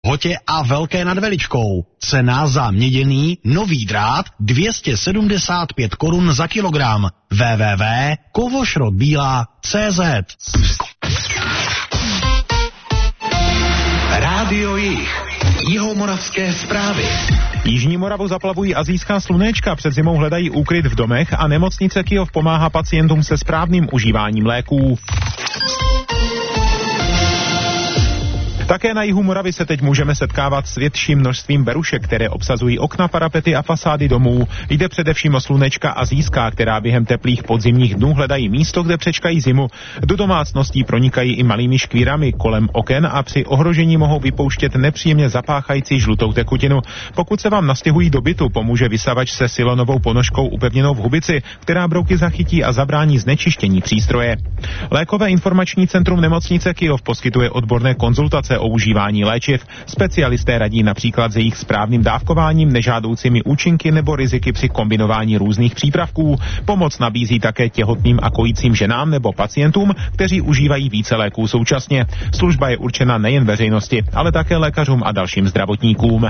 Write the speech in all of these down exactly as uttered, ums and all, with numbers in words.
Hotě a Velké nad Veličkou. Cena za měděný nový drát dvě stě sedmdesát pět korun za kilogram. w w w tečka kovošrotbíla tečka cé zet. Rádio Jih. Jihomoravské zprávy. Jižní Moravu zaplavují asijská slunéčka, před zimou hledají úkryt v domech a nemocnice Kyjov pomáhá pacientům se správným užíváním léků. Také na jihu Moravy se teď můžeme setkávat s větším množstvím berušek, které obsazují okna, parapety a fasády domů. Jde především o slunečka asijská, která během teplých podzimních dnů hledají místo, kde přečkají zimu. Do domácností pronikají i malými škvírami kolem oken a při ohrožení mohou vypouštět nepříjemně zapáchající žlutou tekutinu. Pokud se vám nastěhují do bytu, pomůže vysavač se silonovou ponožkou upevněnou v hubici, která brouky zachytí a zabrání znečištění přístroje. Lékové informační centrum nemocnice Kyjov poskytuje odborné konzultace o užívání léčiv. Specialisté radí například s jejich správným dávkováním, nežádoucími účinky nebo riziky při kombinování různých přípravků. Pomoc nabízí také těhotným a kojícím ženám nebo pacientům, kteří užívají více léků současně. Služba je určena nejen veřejnosti, ale také lékařům a dalším zdravotníkům.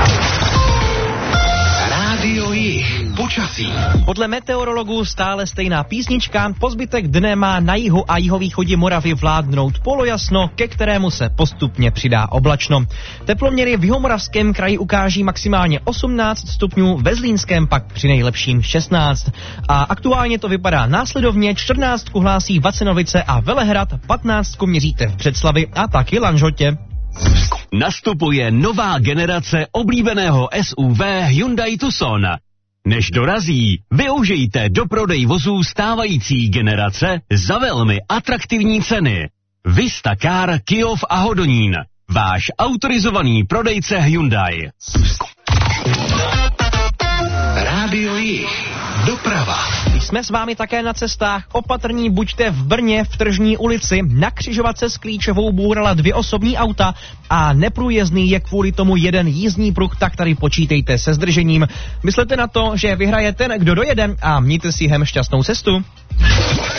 Rádio Jih. Počasí. Podle meteorologů stále stejná písnička, po zbytek dne má na jihu a jihovýchodě Moravy vládnout polojasno, ke kterému se postupně přidá oblačno. Teploměry v Jihomoravském kraji ukáží maximálně osmnáct stupňů, ve Zlínském pak při nejlepším šestnáct. A aktuálně to vypadá následovně: čtrnáct hlásí Vacenovice a Velehrad, patnáct měříte v Břeclavi a taky Lanžhotě. Nastupuje nová generace oblíbeného S U V Hyundai Tucson. Než dorazí, využijte do prodej vozů stávající generace za velmi atraktivní ceny. Vista Car Kyjov a Hodonín. Váš autorizovaný prodejce Hyundai. Rádio Jih. Doprava. Jsme s vámi také na cestách. Opatrní buďte v Brně v Tržní ulici. Na křižovatce s Klíčovou bourala dvě osobní auta a neprůjezdný je kvůli tomu jeden jízdní pruh, tak tady počítejte se zdržením. Myslete na to, že vyhraje ten, kdo dojede, a mějte si hem šťastnou cestu.